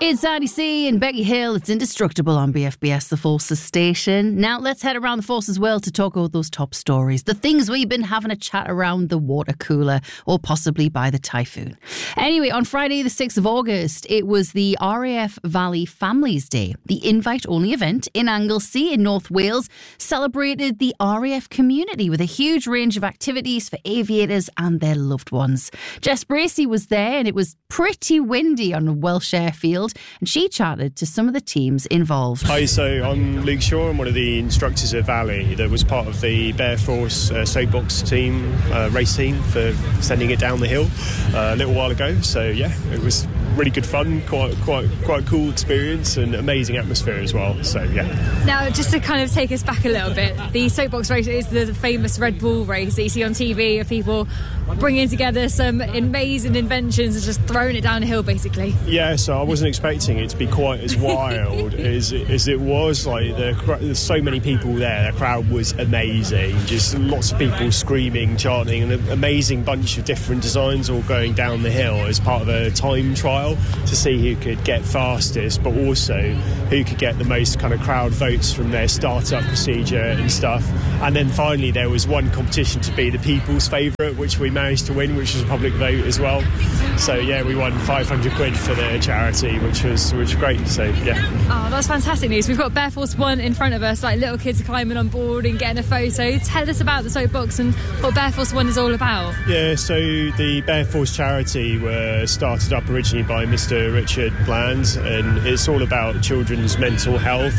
It's Andy C and Becky Hill. It's Indestructible on BFBS, the Forces station. Now let's head around the Forces world to talk about those top stories, the things we've been having a chat around the water cooler or possibly by the typhoon. Anyway, on Friday the 6th of August, it was the RAF Valley Families Day. The invite-only event in Anglesey in North Wales celebrated the RAF community with a huge range of activities for aviators and their loved ones. Jess Bracey was there and it was pretty windy on a Welsh airfield, and she chatted to some of the teams involved. Hi, so I'm Luke Shaw. I'm one of the instructors at Valley that was part of the Bear Force soapbox team, race team for sending it down the hill a little while ago. So yeah, it was really good fun, quite a cool experience and amazing atmosphere as well. So yeah. Now, just to kind of take us back a little bit, the soapbox race is the famous Red Bull race that you see on TV of people bringing together some amazing inventions and just throwing it down a hill, basically. Yeah, so I wasn't expecting it to be quite as wild as it was. Like, there's so many people there. The crowd was amazing. Just lots of people screaming, chanting, and an amazing bunch of different designs all going down the hill as part of a time trial to see who could get fastest, but also who could get the most kind of crowd votes from their start-up procedure and stuff. And then finally there was one competition to be the people's favourite, which we managed to win, which was a public vote as well. So yeah, we won 500 quid for the charity, which was great. So yeah. Oh, that's fantastic news. We've got Bear Force One in front of us, like little kids climbing on board and getting a photo. Tell us about the soapbox and what Bear Force One is all about. Yeah, so the Bear Force charity was started up originally by Mr. Richard Bland, and it's all about children's mental health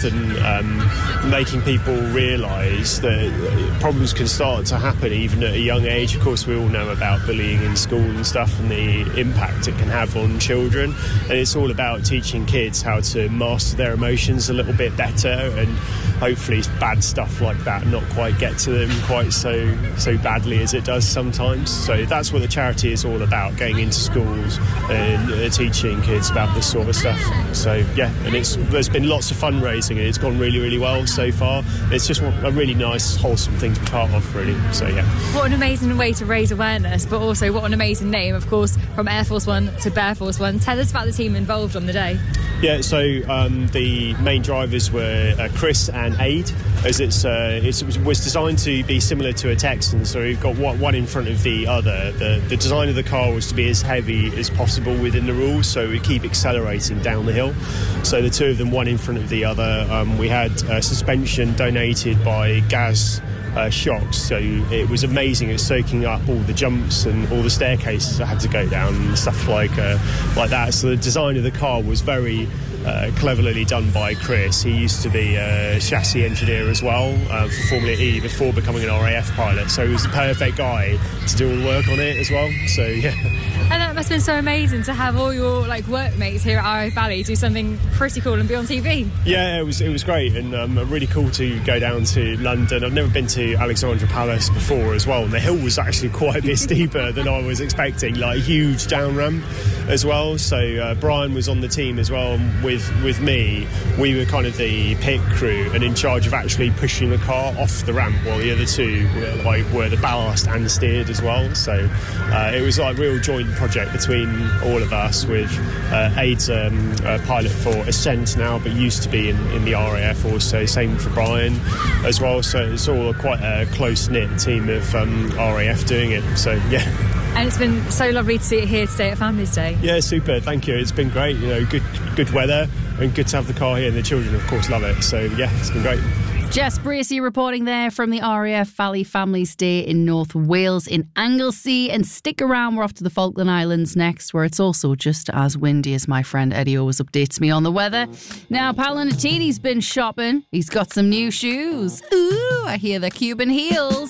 and making people realise that problems can start to happen even at a young age. Of course, we all know about bullying in school and stuff and the impact it can have on children, and it's all about teaching kids how to master their emotions a little bit better, and hopefully bad stuff like that not quite get to them quite so badly as it does sometimes. So that's what the charity is all about, going into schools and teaching kids about this sort of stuff. So yeah, and there's been lots of fundraising and it's gone really, really well so far. It's just a really nice, wholesome thing to be part of, really. So yeah. What an amazing way to raise awareness, but also what an amazing name, of course, from Air Force One to Bear Force One. Tell us about the team involved on the day. Yeah, so the main drivers were Chris and Aid, as it was designed to be similar to a Texan, so we've got one in front of the other. The design of the car was to be as heavy as possible within the rules, so we keep accelerating down the hill. So the two of them, one in front of the other. We had suspension donated by Gaz Shocks, so it was amazing. It was soaking up all the jumps and all the staircases I had to go down and stuff like that. So the design of the car was very cleverly done by Chris. He used to be a chassis engineer as well for Formula E before becoming an RAF pilot, so he was the perfect guy to do all the work on it as well. So yeah. And that must have been so amazing to have all your workmates here at RAF Valley do something pretty cool and be on TV. Yeah, it was great, and really cool to go down to London. I've never been to Alexandra Palace before as well, and the hill was actually quite a bit steeper than I was expecting, like a huge down ramp as well. So Brian was on the team as well with me. We were kind of the pit crew and in charge of actually pushing the car off the ramp, while the other two were the ballast and steered as well. So it was like a real joint project between all of us, with Aid's a pilot for Ascent now, but used to be in the RAF also, same for Brian as well. So it's all quite a close-knit team of RAF doing it. So yeah. And it's been so lovely to see it here today at Families Day. Yeah, super, thank you. It's been great, good weather and good to have the car here, and the children of course love it. So yeah, it's been great. Jess Bracey reporting there from the RAF Valley Families Day in North Wales in Anglesey. And stick around, we're off to the Falkland Islands next, where it's also just as windy, as my friend Eddie always updates me on the weather. Now, Paolo Nutini's been shopping. He's got some new shoes. Ooh, I hear they're Cuban heels.